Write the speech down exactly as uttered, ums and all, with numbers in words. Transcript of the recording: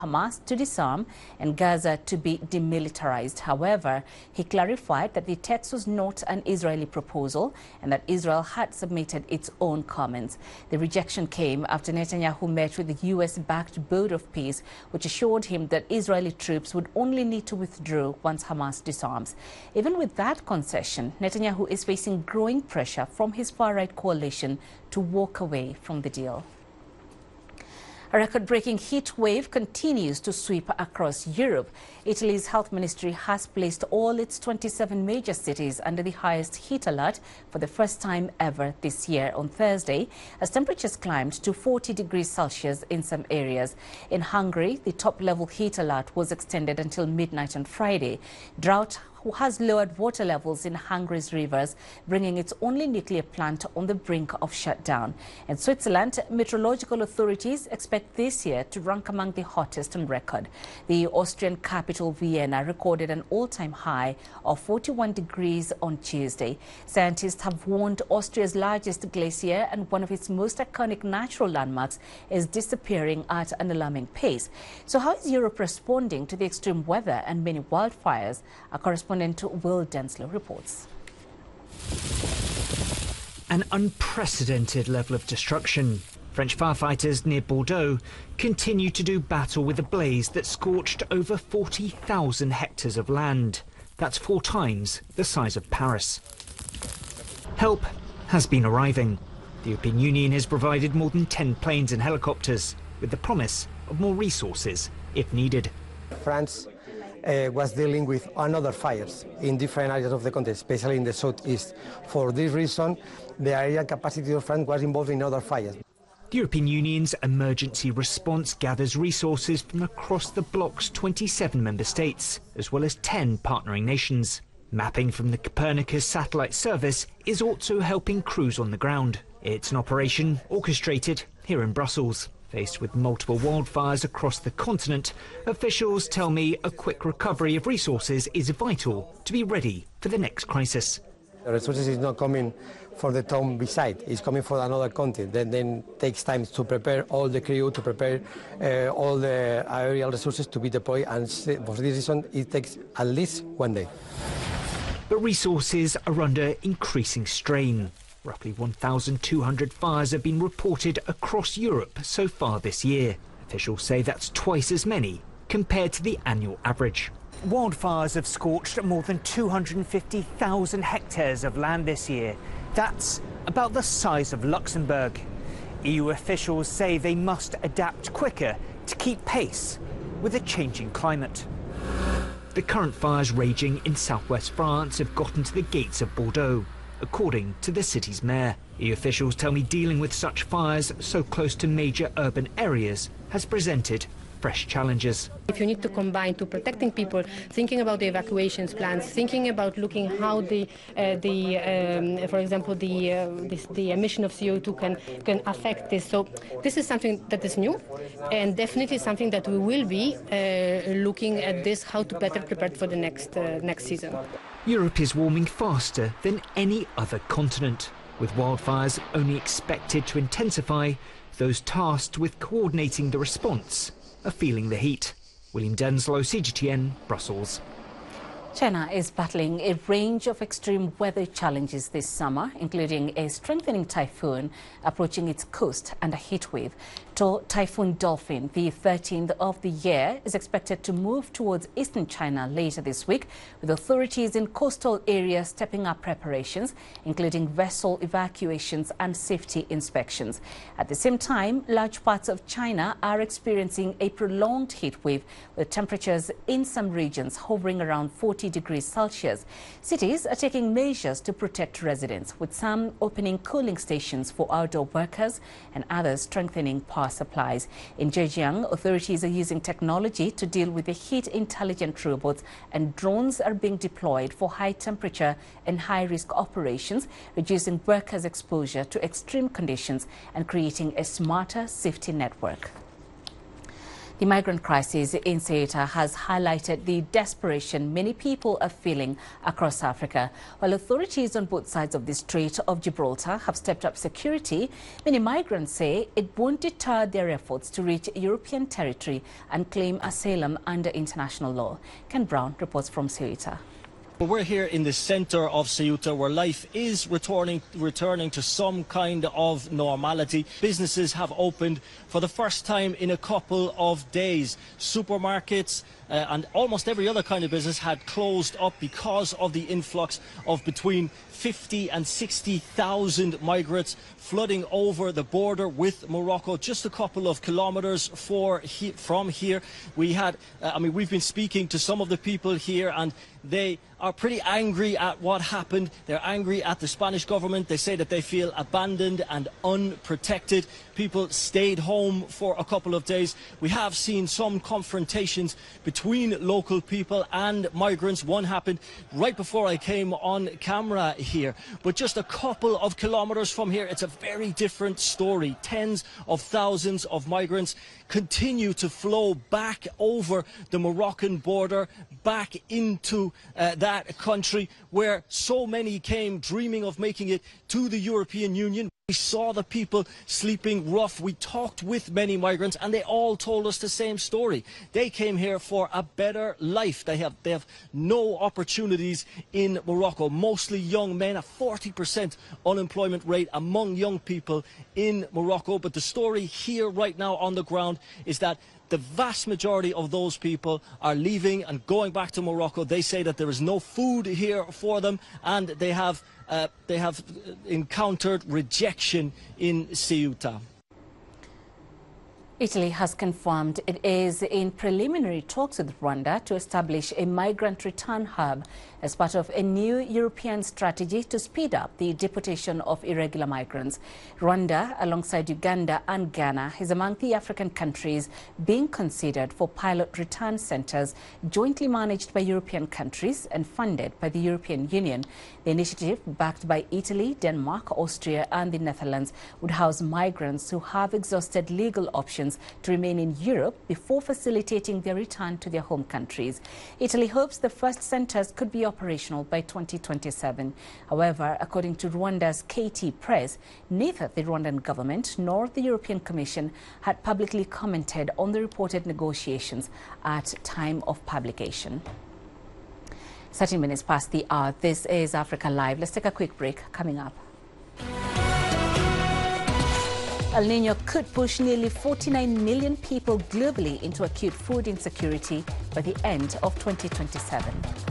Hamas to disarm and Gaza to be demilitarized. However, he clarified that the text was not an Israeli proposal and that Israel had submitted its own comments. The rejection came after Netanyahu met with the U S-backed Board of Peace, which assured him that Israeli troops would only need to withdraw once Hamas disarms. Even with that concession, Netanyahu is facing growing pressure from his far-right coalition to walk away from the deal. A record-breaking heat wave continues to sweep across Europe. Italy's health ministry has placed all its twenty-seven major cities under the highest heat alert for the first time ever this year on Thursday, as temperatures climbed to forty degrees Celsius in some areas. In Hungary, the top-level heat alert was extended until midnight on Friday. Drought who has lowered water levels in Hungary's rivers, bringing its only nuclear plant on the brink of shutdown. In Switzerland, meteorological authorities expect this year to rank among the hottest on record. The Austrian capital, Vienna, recorded an all-time high of forty-one degrees on Tuesday. Scientists have warned Austria's largest glacier and one of its most iconic natural landmarks is disappearing at an alarming pace. So how is Europe responding to the extreme weather and many wildfires? Our correspondent Will Denslow reports. An unprecedented level of destruction. French firefighters near Bordeaux continue to do battle with a blaze that scorched over forty thousand hectares of land. That's four times the size of Paris. Help has been arriving. The European Union has provided more than ten planes and helicopters, with the promise of more resources if needed. France Uh, was dealing with another fires in different areas of the country, especially in the southeast. For this reason, the area capacity of France was involved in other fires. The European Union's emergency response gathers resources from across the bloc's twenty-seven member states, as well as ten partnering nations. Mapping from the Copernicus satellite service is also helping crews on the ground. It's an operation orchestrated here in Brussels. Faced with multiple wildfires across the continent, officials tell me a quick recovery of resources is vital to be ready for the next crisis. The resources is not coming for the town beside, it's coming for another country. Then then takes time to prepare all the crew, to prepare uh, all the aerial resources to be deployed, and for this reason it takes at least one day. But resources are under increasing strain. Roughly one thousand two hundred fires have been reported across Europe so far this year. Officials say that's twice as many compared to the annual average. Wildfires have scorched more than two hundred fifty thousand hectares of land this year. That's about the size of Luxembourg. E U officials say they must adapt quicker to keep pace with a changing climate. The current fires raging in southwest France have gotten to the gates of Bordeaux, according to the city's mayor. E U officials tell me dealing with such fires so close to major urban areas has presented fresh challenges. If you need to combine to protecting people, thinking about the evacuations plans, thinking about looking how the, uh, the um, for example, the, uh, this, the emission of C O two can, can affect this. So this is something that is new and definitely something that we will be uh, looking at this, how to better prepare for the next, uh, next season. Europe is warming faster than any other continent, with wildfires only expected to intensify. Those tasked with coordinating the response are feeling the heat. William Denslow, C G T N, Brussels. China is battling a range of extreme weather challenges this summer, including a strengthening typhoon approaching its coast and a heat wave. Typhoon Dolphin, the thirteenth of the year, is expected to move towards eastern China later this week, with authorities in coastal areas stepping up preparations, including vessel evacuations and safety inspections. At the same time, large parts of China are experiencing a prolonged heat wave, with temperatures in some regions hovering around forty degrees Celsius. Cities are taking measures to protect residents, with some opening cooling stations for outdoor workers and others strengthening power supplies. In Zhejiang, authorities are using technology to deal with the heat-intelligent robots, and drones are being deployed for high-temperature and high-risk operations, reducing workers' exposure to extreme conditions and creating a smarter safety network. The migrant crisis in Ceuta has highlighted the desperation many people are feeling across Africa. While authorities on both sides of the Strait of Gibraltar have stepped up security, many migrants say it won't deter their efforts to reach European territory and claim asylum under international law. Ken Brown reports from Ceuta. We're here in the centre of Ceuta, where life is returning returning to some kind of normality. Businesses have opened for the first time in a couple of days. Supermarkets uh, and almost every other kind of business had closed up because of the influx of between fifty and sixty thousand migrants flooding over the border with Morocco, just a couple of kilometres for he from here. We had, uh, I mean, we've been speaking to some of the people here, and they are pretty angry at what happened. They're angry at the Spanish government. They say that they feel abandoned and unprotected. People stayed home for a couple of days. We have seen some confrontations between local people and migrants. One happened right before I came on camera here. But just a couple of kilometres from here, it's a very different story. Tens of thousands of migrants continue to flow back over the Moroccan border, back into uh, that country where so many came dreaming of making it to the European Union. We saw the people sleeping rough. We talked with many migrants, and they all told us the same story. They came here for a better life. They have, they have no opportunities in Morocco. Mostly young men, a forty percent unemployment rate among young people in Morocco. But the story here right now on the ground is that the vast majority of those people are leaving and going back to Morocco. They say that there is no food here for them, and they have, uh, they have encountered rejection in Ceuta. Italy has confirmed it is in preliminary talks with Rwanda to establish a migrant return hub as part of a new European strategy to speed up the deportation of irregular migrants. Rwanda, alongside Uganda and Ghana, is among the African countries being considered for pilot return centres jointly managed by European countries and funded by the European Union. The initiative, backed by Italy, Denmark, Austria and the Netherlands, would house migrants who have exhausted legal options to remain in Europe before facilitating their return to their home countries. Italy hopes the first centres could be operational by twenty twenty-seven. However, according to Rwanda's K T Press, neither the Rwandan government nor the European Commission had publicly commented on the reported negotiations at time of publication. thirteen minutes past the hour. This is Africa Live. Let's take a quick break. Coming up. El Niño could push nearly forty-nine million people globally into acute food insecurity by the end of twenty twenty-seven.